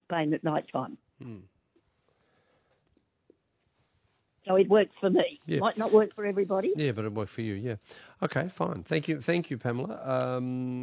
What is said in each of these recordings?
pain at night time. Mm. So it works for me. Yeah. Might not work for everybody. Yeah, but it worked for you, yeah. Okay, fine. Thank you, Pamela.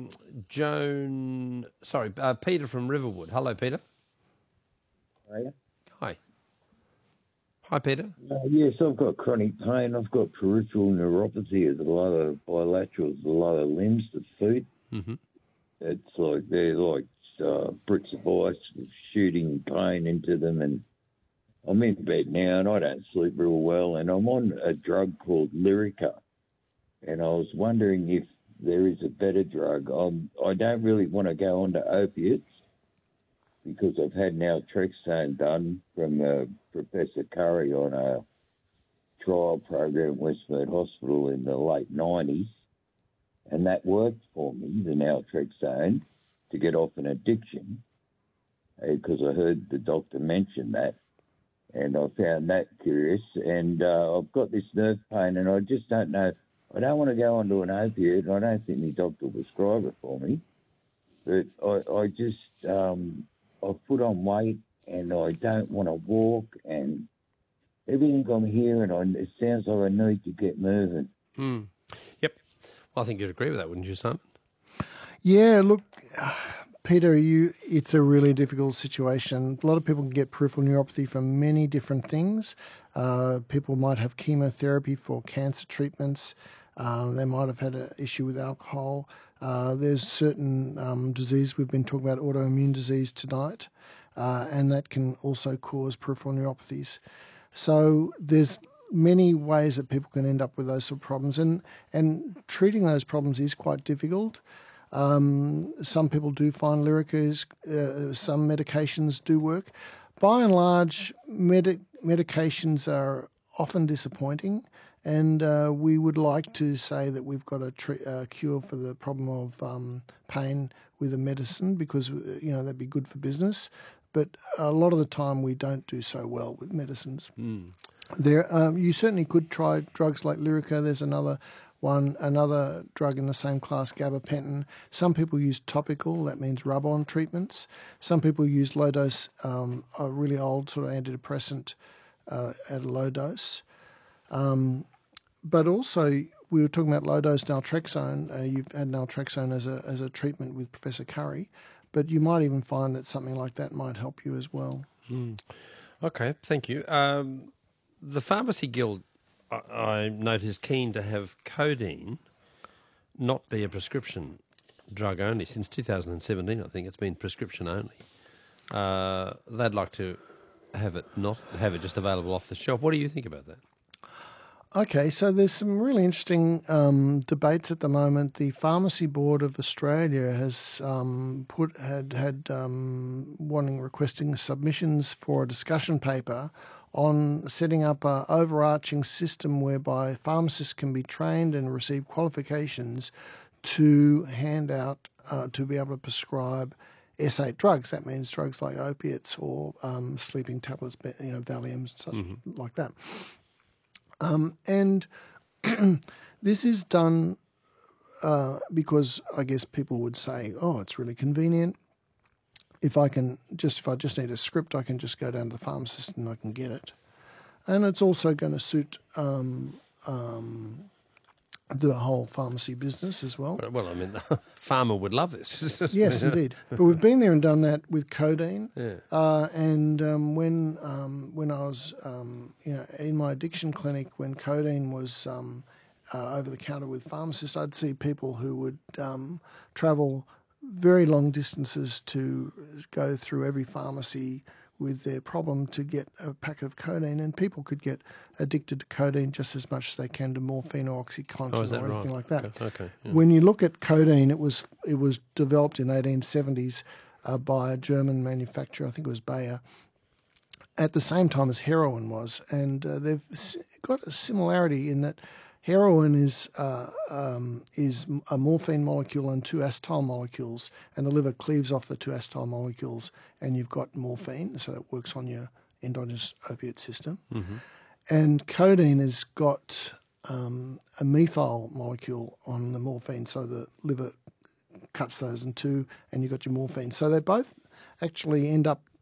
Peter from Riverwood. Hello, Peter. Hiya. Hi. Hi, Peter. Yes, I've got chronic pain. I've got peripheral neuropathy of the lower bilaterals, the lower limbs, the feet. Mm-hmm. It's like they're like bricks of ice shooting pain into them, and I'm in bed now and I don't sleep real well, and I'm on a drug called Lyrica, and I was wondering if there is a better drug. I don't really want to go on to opiates because I've had naltrexone done from Professor Curry on a trial program at Westmead Hospital in the late 90s, and that worked for me, the naltrexone, to get off an addiction, because I heard the doctor mention that. And I found that curious. And I've got this nerve pain, and I just don't know. I don't want to go onto an opiate, and I don't think my doctor will prescribe it for me. But I've put on weight, and I don't want to walk, and everything I'm hearing, it sounds like I need to get moving. Mm. Yep. Well, I think you'd agree with that, wouldn't you, Simon? Yeah, look, Peter, it's a really difficult situation. A lot of people can get peripheral neuropathy from many different things. People might have chemotherapy for cancer treatments. They might have had an issue with alcohol. There's certain disease. We've been talking about autoimmune disease tonight, and that can also cause peripheral neuropathies. So there's many ways that people can end up with those sort of problems, and treating those problems is quite difficult. Some people do find Lyrica some medications do work. By and large, medications are often disappointing, and we would like to say that we've got a cure for the problem of pain with a medicine, because that'd be good for business. But a lot of the time, we don't do so well with medicines. Mm. You certainly could try drugs like Lyrica. There's another drug in the same class, gabapentin. Some people use topical, that means rub-on treatments. Some people use low dose, a really old sort of antidepressant at a low dose. But also, we were talking about low dose naltrexone. You've had naltrexone as a treatment with Professor Curry, but you might even find that something like that might help you as well. Mm. Okay, thank you. The Pharmacy Guild, I note, is keen to have codeine not be a prescription drug only. Since 2017, I think it's been prescription only. They'd like to have it just available off the shelf. What do you think about that? Okay, so there's some really interesting debates at the moment. The Pharmacy Board of Australia has requesting submissions for a discussion paper on setting up an overarching system whereby pharmacists can be trained and receive qualifications to hand out, to be able to prescribe S8 drugs. That means drugs like opiates or sleeping tablets, Valium, such like that. And this is done because I guess people would say, oh, it's really convenient. If I just need a script, I can just go down to the pharmacist and I can get it. And it's also going to suit the whole pharmacy business as well. Well, I mean, the farmer would love this. Yes, indeed. But we've been there and done that with codeine. Yeah. When I was in my addiction clinic, when codeine was over the counter with pharmacists, I'd see people who would travel very long distances to go through every pharmacy with their problem to get a packet of codeine, and people could get addicted to codeine just as much as they can to morphine or OxyContin or anything like that. Okay. Yeah. When you look at codeine, it was developed in 1870s by a German manufacturer, I think it was Bayer, at the same time as heroin was, and they've got a similarity in that heroin is a morphine molecule and two acetyl molecules, and the liver cleaves off the two acetyl molecules, and you've got morphine, so it works on your endogenous opiate system. Mm-hmm. And codeine has got a methyl molecule on the morphine, so the liver cuts those in two, and you've got your morphine. So they both actually end up